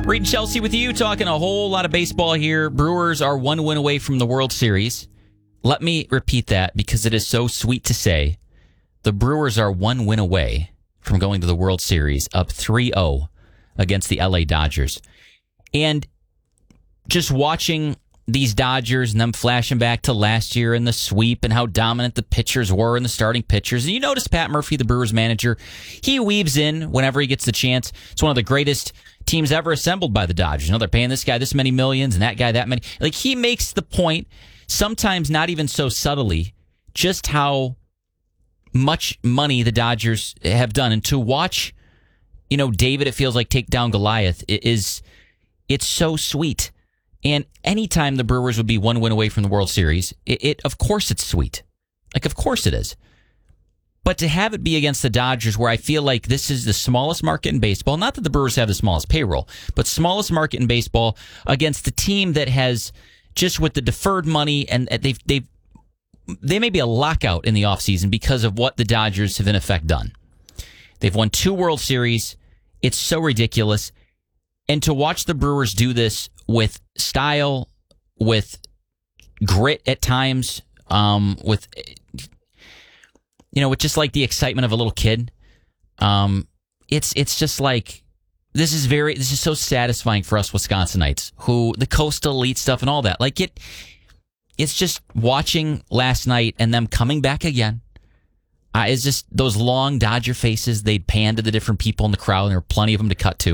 Reed and Chelsea with you, talking a whole lot of baseball here. Brewers are 1 win away from the World Series. Let me repeat that because it is so sweet to say. The Brewers are 1 win away from going to the World Series, up 3-0 against the LA Dodgers. And just watching these Dodgers and them flashing back to last year and the sweep and how dominant the pitchers were and the starting pitchers. And you notice Pat Murphy, the Brewers manager, he weaves in whenever he gets the chance. It's one of the greatest teams ever assembled by the Dodgers. You know, they're paying this guy this many millions and that guy that many. Like, he makes the point, sometimes not even so subtly, just how much money the Dodgers have done. And to watch, you know, David, it feels like, take down Goliath, it's so sweet. And anytime the Brewers would be 1 win away from the World Series, it of course it's sweet. Like, of course it is. But to have it be against the Dodgers, where I feel like this is the smallest market in baseball, not that the Brewers have the smallest payroll, but smallest market in baseball, against the team that has, just with the deferred money, and they may be a lockout in the offseason because of what the Dodgers have in effect done. They've won 2 World Series. It's so ridiculous. And to watch the Brewers do this with style, with grit at times, with just like the excitement of a little kid. It's just like, this is so satisfying for us Wisconsinites, who the Coastal Elite stuff and all that. Like, it's just watching last night and them coming back again. It's just those long Dodger faces. They'd pan to the different people in the crowd, and there were plenty of them to cut to.